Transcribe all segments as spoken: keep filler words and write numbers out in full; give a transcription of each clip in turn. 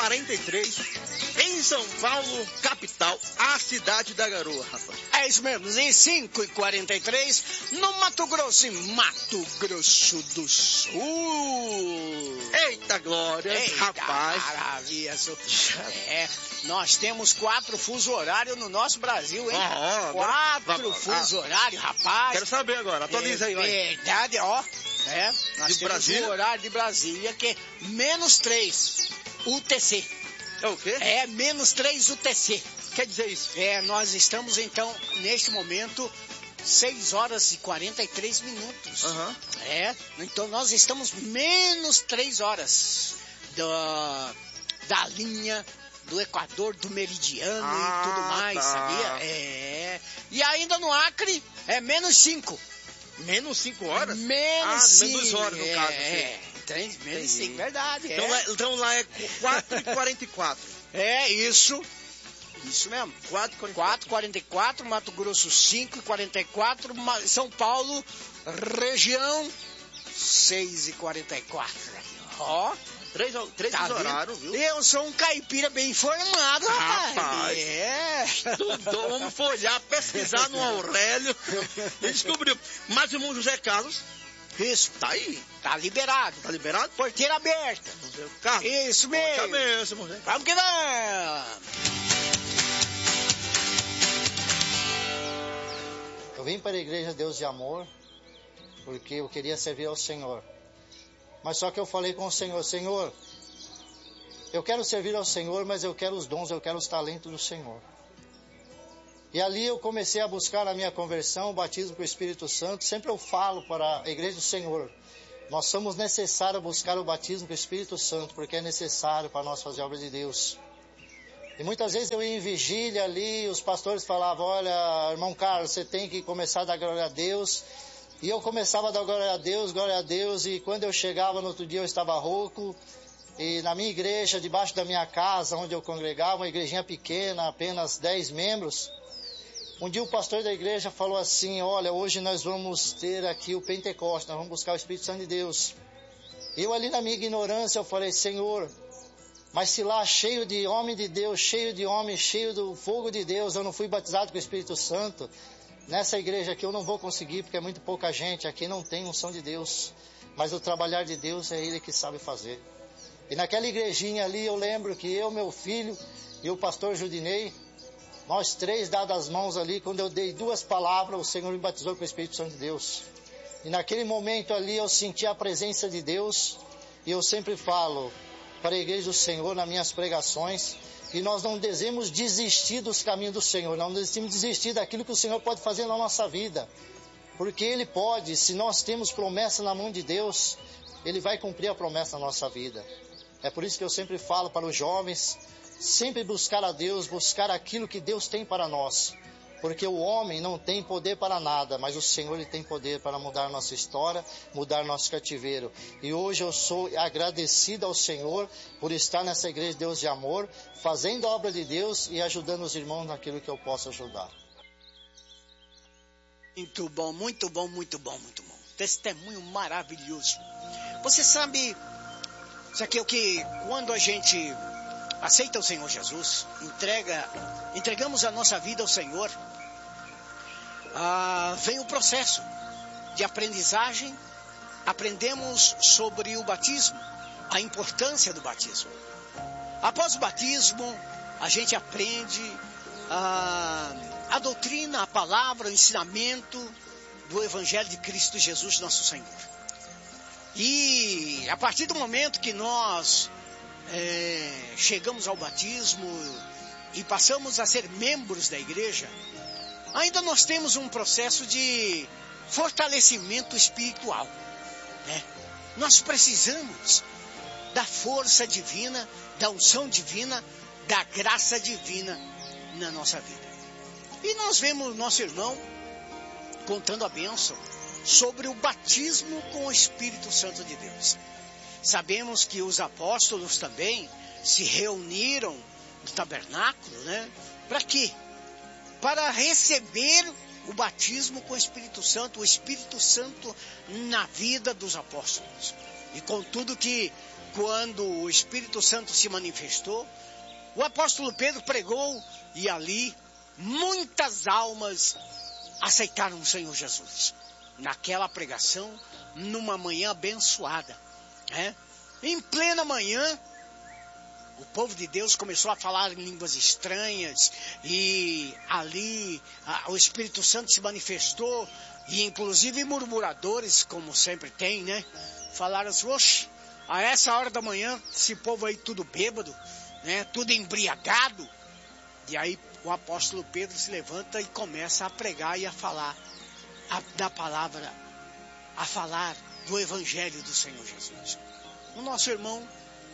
quarenta e três, em São Paulo, capital, a cidade da garoa, rapaz. É isso mesmo, em cinco e quarenta e três, no Mato Grosso, em Mato Grosso do Sul. Eita glória, Eita, rapaz. Maravilha. É, nós temos quatro fuso horários no nosso Brasil, hein? Ah, ó, quatro agora, fuso ah, horários, rapaz. Quero saber agora, atualiza aí, vai. Verdade, ó. É, nós De temos Brasília? o horário de Brasília, que é menos três U T C. É o quê? É, menos três U T C. Quer dizer isso? É, nós estamos, então, neste momento, seis horas e quarenta e três minutos. Uhum. É, então nós estamos menos três horas da, da linha do Equador, do meridiano ah, e tudo mais, tá. sabia? É. E ainda no Acre, é menos cinco. Menos cinco horas? Menos ah, cinco. menos horas, no é, caso. É, entende? Menos cinco, verdade. Então, é. lá, então lá é quatro e quarenta e quatro. É, isso. Isso mesmo. quatro e quarenta e quatro, Mato Grosso cinco e quarenta e quatro, São Paulo, região seis e quarenta e quatro. Ó. Três, três tá horários, viu? Eu sou um caipira bem informado, rapaz. Rapaz. É. Estudou, vamos folhar, pesquisar no Aurélio. E descobriu. Mas o irmão José Carlos. Isso. Tá aí. Tá liberado. Tá liberado? Porteira aberta. Carlos. Isso mesmo. Cabeça, irmão José. Vamos que vamos. Eu vim para a igreja Deus de Amor porque eu queria servir ao Senhor. Mas só que eu falei com o Senhor, Senhor, eu quero servir ao Senhor, mas eu quero os dons, eu quero os talentos do Senhor. E ali eu comecei a buscar a minha conversão, o batismo com o Espírito Santo. Sempre eu falo para a igreja do Senhor, nós somos necessários buscar o batismo com o Espírito Santo, porque é necessário para nós fazer a obra de Deus. E muitas vezes eu ia em vigília ali, os pastores falavam, olha, irmão Carlos, você tem que começar a dar glória a Deus. E eu começava a dar glória a Deus, glória a Deus, e quando eu chegava no outro dia eu estava rouco. E na minha igreja, debaixo da minha casa, onde eu congregava, uma igrejinha pequena, apenas dez membros. Um dia o pastor da igreja falou assim, olha, hoje nós vamos ter aqui o Pentecostes, nós vamos buscar o Espírito Santo de Deus. Eu ali na minha ignorância, eu falei, Senhor, mas se lá cheio de homem de Deus, cheio de homem, cheio do fogo de Deus, eu não fui batizado com o Espírito Santo, nessa igreja aqui eu não vou conseguir, porque é muito pouca gente, aqui não tem unção de Deus. Mas o trabalhar de Deus é Ele que sabe fazer. E naquela igrejinha ali eu lembro que eu, meu filho e o pastor Judinei, nós três dadas as mãos ali, quando eu dei duas palavras, o Senhor me batizou com o Espírito Santo de Deus. E naquele momento ali eu senti a presença de Deus, e eu sempre falo para a igreja do Senhor nas minhas pregações, e nós não devemos desistir dos caminhos do Senhor, não devemos desistir daquilo que o Senhor pode fazer na nossa vida. Porque Ele pode, se nós temos promessa na mão de Deus, Ele vai cumprir a promessa na nossa vida. É por isso que eu sempre falo para os jovens, sempre buscar a Deus, buscar aquilo que Deus tem para nós. Porque o homem não tem poder para nada, mas o Senhor Ele tem poder para mudar nossa história, mudar nosso cativeiro. E hoje eu sou agradecido ao Senhor por estar nessa igreja de Deus de Amor, fazendo a obra de Deus e ajudando os irmãos naquilo que eu posso ajudar. Muito bom, muito bom, muito bom, muito bom. Testemunho maravilhoso. Você sabe, isso aqui é o que, quando a gente aceita o Senhor Jesus, entrega, entregamos a nossa vida ao Senhor, ah, vem o processo de aprendizagem, aprendemos sobre o batismo, a importância do batismo. Após o batismo, a gente aprende a, a doutrina, a palavra, o ensinamento do Evangelho de Cristo Jesus, nosso Senhor. E a partir do momento que nós é, chegamos ao batismo e passamos a ser membros da igreja, ainda nós temos um processo de fortalecimento espiritual, né? Nós precisamos da força divina, da unção divina, da graça divina na nossa vida. E nós vemos nosso irmão contando a bênção sobre o batismo com o Espírito Santo de Deus. Sabemos que os apóstolos também se reuniram no tabernáculo, né? Para quê? Para receber o batismo com o Espírito Santo, o Espírito Santo na vida dos apóstolos. E contudo que, quando o Espírito Santo se manifestou, o apóstolo Pedro pregou e ali muitas almas aceitaram o Senhor Jesus. Naquela pregação, numa manhã abençoada, né? Em plena manhã, o povo de Deus começou a falar em línguas estranhas e ali a, o Espírito Santo se manifestou e inclusive murmuradores, como sempre tem, né? Falaram assim, oxe, a essa hora da manhã, esse povo aí tudo bêbado, né? Tudo embriagado. E aí o apóstolo Pedro se levanta e começa a pregar e a falar a, da palavra, a falar do Evangelho do Senhor Jesus. O nosso irmão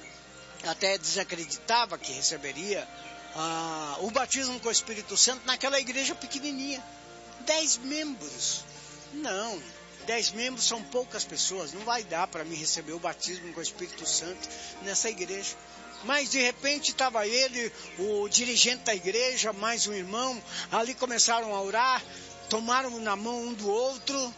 até desacreditava que receberia ah, o batismo com o Espírito Santo naquela igreja pequenininha. Dez membros. Não, dez membros são poucas pessoas. Não vai dar para mim receber o batismo com o Espírito Santo nessa igreja. Mas de repente estava ele, o dirigente da igreja, mais um irmão. Ali começaram a orar, tomaram na mão um do outro.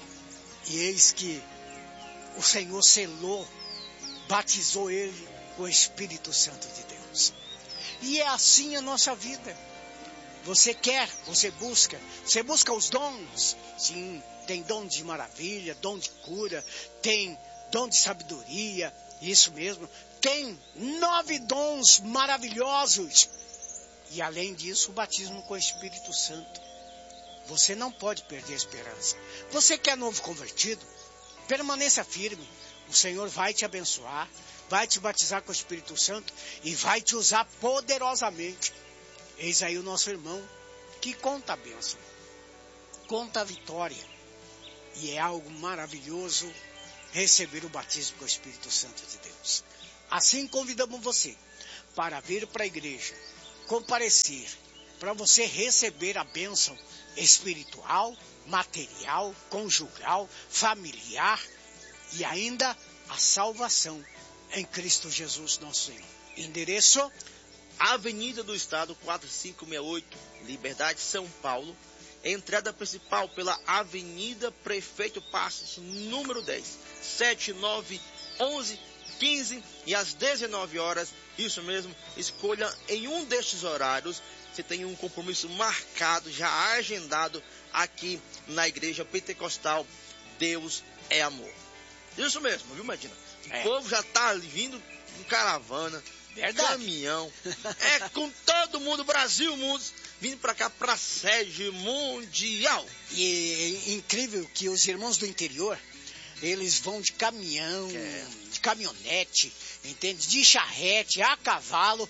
E eis que o Senhor selou, batizou ele com o Espírito Santo de Deus. E é assim a nossa vida. Você quer, você busca, você busca os dons. Sim, tem dom de maravilha, dom de cura, tem dom de sabedoria, isso mesmo. Tem nove dons maravilhosos. E além disso, o batismo com o Espírito Santo. Você não pode perder a esperança. Você que é novo convertido, permaneça firme. O Senhor vai te abençoar, vai te batizar com o Espírito Santo e vai te usar poderosamente. Eis aí o nosso irmão que conta a bênção, conta a vitória. E é algo maravilhoso receber o batismo com o Espírito Santo de Deus. Assim convidamos você para vir para a igreja, comparecer, para você receber a bênção espiritual, material, conjugal, familiar e ainda a salvação em Cristo Jesus nosso Senhor. Endereço: Avenida do Estado quatro cinco seis oito, Liberdade, São Paulo. Entrada principal pela Avenida Prefeito Passos, número dez, sete nove onze quinze e às dezenove horas. Isso mesmo, escolha em um destes horários. Você tem um compromisso marcado, já agendado aqui na Igreja Pentecostal Deus é Amor. Isso mesmo, viu, Medina? O é. povo já está vindo em caravana, verdade, caminhão, é com todo mundo, Brasil, mundo, vindo para cá, para a sede mundial. E é incrível que os irmãos do interior, eles vão de caminhão, é. de caminhonete, entende? De charrete, a cavalo,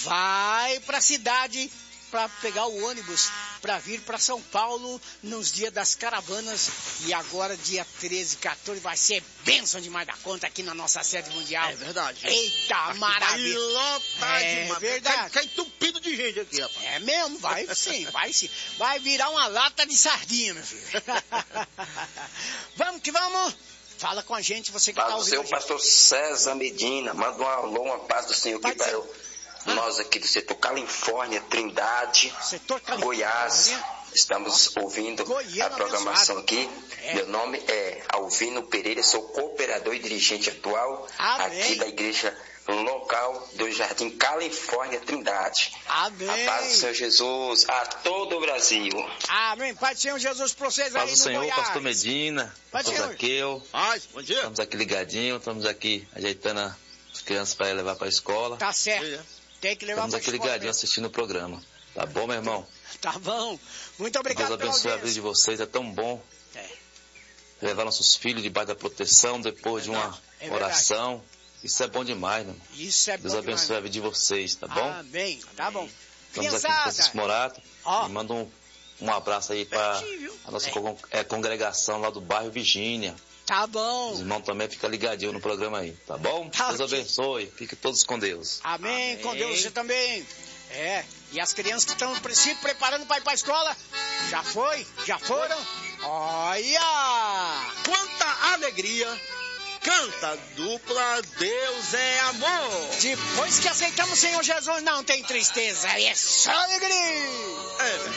vai para a cidade para pegar o ônibus, para vir para São Paulo nos dias das caravanas. E agora, dia treze, quatorze, vai ser bênção demais da conta aqui na nossa sede mundial. É verdade. Eita, aqui maravilha. Vai lotar é demais. verdade. Cai, cai entupido de gente aqui, rapaz. É mesmo, vai sim, vai sim. Vai virar uma lata de sardinha, meu filho. Vamos que vamos. Fala com a gente, você que está ouvindo. Paz do Senhor, pastor César Medina. Manda um alô, uma paz do Senhor aqui para o... Ah. Nós aqui do setor Califórnia, Trindade, setor Califórnia, Goiás, estamos ouvindo Goiânia, a programação aqui. É. Meu nome é Alvino Pereira, sou cooperador e dirigente atual Amém. aqui da igreja local do Jardim Califórnia, Trindade. Amém. A paz do Senhor Jesus a todo o Brasil. Amém. Pai do Senhor Jesus para vocês aí no Senhor, Goiás. pastor Medina, pastor Zaqueu. Bom dia. Estamos aqui ligadinhos, estamos aqui ajeitando as crianças para levar para a escola. Tá certo. Tem que levar Estamos aqui ligadinhos assistindo o programa. Tá bom, meu irmão? Tá bom. Muito obrigado. Deus abençoe a vida de vocês. É tão bom é. levar nossos filhos debaixo da proteção depois é de uma é oração. Isso é bom demais, meu irmão. Isso é Deus bom abençoe demais. a vida de vocês, tá bom? Amém. Tá bom. Estamos aqui em Francisco Morato. Oh. E manda um, um abraço aí para a nossa é. congregação lá do bairro Virgínia. Tá bom. Os irmãos também ficam ligadinhos no programa aí, tá bom? Tá Deus okay. abençoe. Fiquem todos com Deus. Amém. Amém. Com Deus você também. É. E as crianças que estão se preparando para ir para a escola, já foi? Já foram? Olha! Quanta alegria! Canta dupla, Deus é amor. Depois que aceitamos o Senhor Jesus, não tem tristeza, é só alegria. É.